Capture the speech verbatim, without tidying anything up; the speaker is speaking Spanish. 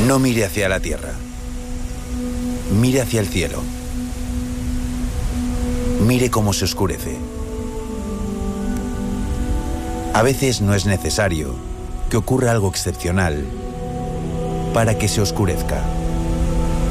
No mire hacia la tierra. Mire hacia el cielo. Mire cómo se oscurece. A veces no es necesario que ocurra algo excepcional para que se oscurezca.